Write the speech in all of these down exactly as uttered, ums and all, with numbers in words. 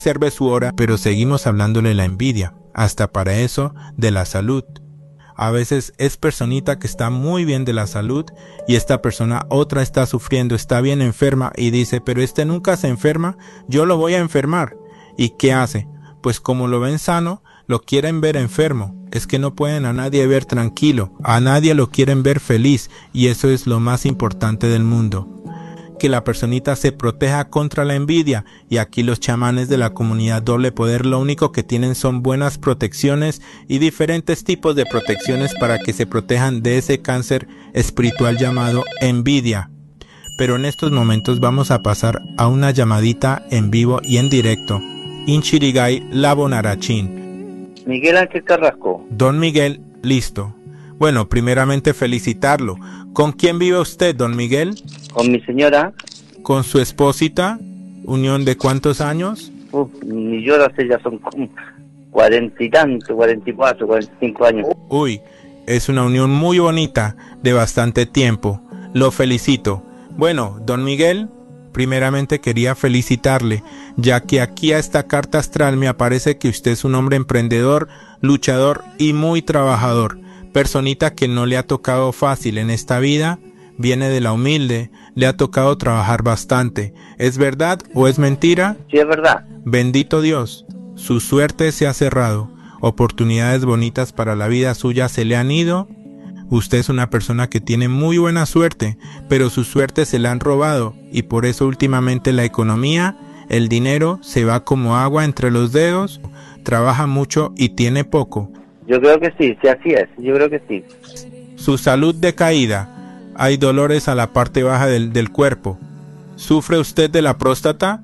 reserve su hora, pero seguimos hablándole de la envidia, hasta para eso de la salud. A veces es personita que está muy bien de la salud y esta persona otra está sufriendo, está bien enferma y dice, pero este nunca se enferma, yo lo voy a enfermar. ¿Y qué hace? Pues como lo ven sano, lo quieren ver enfermo. Es que no pueden a nadie ver tranquilo, a nadie lo quieren ver feliz y eso es lo más importante del mundo. Que la personita se proteja contra la envidia y aquí los chamanes de la comunidad Doble Poder lo único que tienen son buenas protecciones y diferentes tipos de protecciones para que se protejan de ese cáncer espiritual llamado envidia. Pero en estos momentos vamos a pasar a una llamadita en vivo y en directo. Inchirigay Labonarachín. Miguel Ángel Carrasco. Don Miguel, listo. Bueno, primeramente felicitarlo. ¿Con quién vive usted, don Miguel? Con mi señora. ¿Con su esposita? ¿Unión de cuántos años? Uf, mi llora hace ya son cuarenta y tanto, cuarenta y cuatro, cuarenta y cinco años. Uy, es una unión muy bonita, de bastante tiempo. Lo felicito. Bueno, don Miguel, primeramente quería felicitarle, ya que aquí a esta carta astral me aparece que usted es un hombre emprendedor, luchador y muy trabajador. Personita que no le ha tocado fácil en esta vida, viene de la humilde, le ha tocado trabajar bastante. ¿Es verdad o es mentira? Sí, es verdad. Bendito Dios, su suerte se ha cerrado, oportunidades bonitas para la vida suya se le han ido. Usted es una persona que tiene muy buena suerte, pero su suerte se la han robado y por eso últimamente la economía, el dinero se va como agua entre los dedos, trabaja mucho y tiene poco. Yo creo que sí, sí, así es, yo creo que sí. Su salud decaída, hay dolores a la parte baja del, del cuerpo. ¿Sufre usted de la próstata?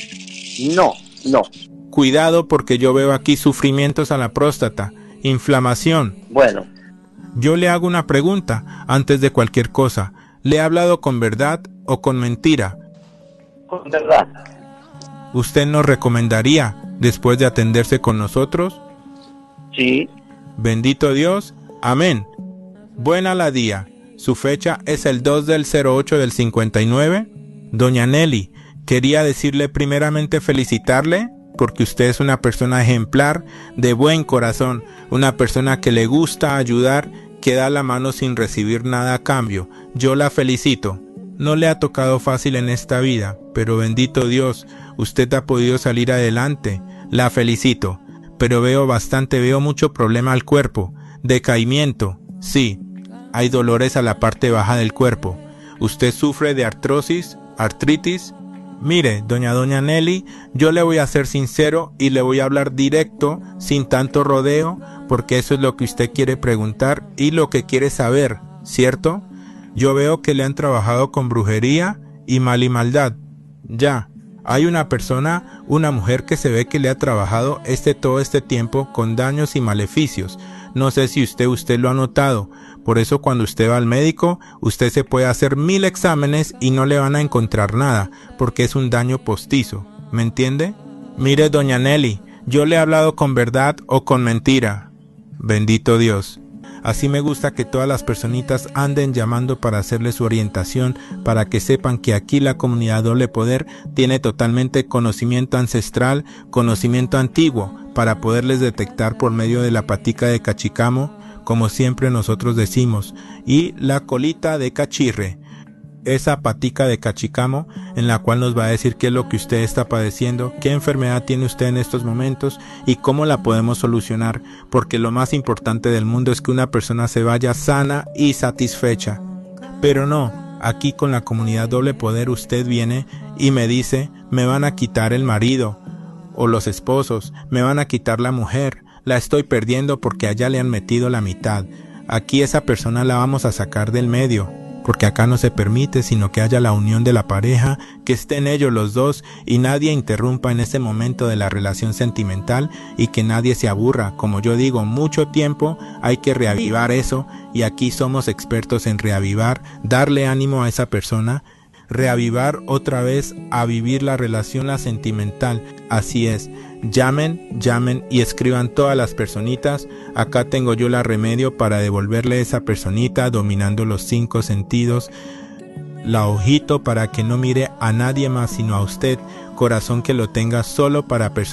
No, no. Cuidado porque yo veo aquí sufrimientos a la próstata, inflamación. Bueno. Yo le hago una pregunta antes de cualquier cosa. ¿Le he hablado con verdad o con mentira? Con verdad. ¿Usted nos recomendaría después de atenderse con nosotros? Sí. Bendito Dios. Amén. Buena la día. Su fecha es el dos del cero ocho del cincuenta y nueve. Doña Nelly, quería decirle primeramente felicitarle porque usted es una persona ejemplar, de buen corazón, una persona que le gusta ayudar, que da la mano sin recibir nada a cambio. Yo la felicito. No le ha tocado fácil en esta vida, pero bendito Dios, usted ha podido salir adelante. La felicito. Pero veo bastante, veo mucho problema al cuerpo. Decaimiento, sí. Hay dolores a la parte baja del cuerpo. ¿Usted sufre de artrosis, artritis? Mire, doña doña Nelly, yo le voy a ser sincero y le voy a hablar directo, sin tanto rodeo, porque eso es lo que usted quiere preguntar y lo que quiere saber, ¿cierto? Yo veo que le han trabajado con brujería y mal y maldad. Ya, hay una persona, una mujer que se ve que le ha trabajado este todo este tiempo con daños y maleficios. No sé si usted, usted lo ha notado. Por eso cuando usted va al médico, usted se puede hacer mil exámenes y no le van a encontrar nada, porque es un daño postizo. ¿Me entiende? Mire, doña Nelly, yo le he hablado con verdad o con mentira. Bendito Dios. Así me gusta que todas las personitas anden llamando para hacerle su orientación, para que sepan que aquí la comunidad Doble Poder tiene totalmente conocimiento ancestral, conocimiento antiguo, para poderles detectar por medio de la patica de cachicamo, como siempre nosotros decimos, y la colita de cachirre, esa patica de cachicamo en la cual nos va a decir qué es lo que usted está padeciendo, qué enfermedad tiene usted en estos momentos y cómo la podemos solucionar, porque lo más importante del mundo es que una persona se vaya sana y satisfecha. Pero no, aquí con la comunidad Doble Poder usted viene y me dice, me van a quitar el marido o los esposos, me van a quitar la mujer, la estoy perdiendo porque allá le han metido la mitad. Aquí esa persona la vamos a sacar del medio, porque acá no se permite sino que haya la unión de la pareja, que estén ellos los dos y nadie interrumpa en ese momento de la relación sentimental y que nadie se aburra. Como yo digo, mucho tiempo hay que reavivar eso y aquí somos expertos en reavivar, darle ánimo a esa persona, reavivar otra vez a vivir la relación la sentimental. Así es. Llamen, llamen y escriban todas las personitas. Acá tengo yo la remedio para devolverle a esa personita dominando los cinco sentidos. La ojito para que no mire a nadie más sino a usted corazón que lo tenga solo para personas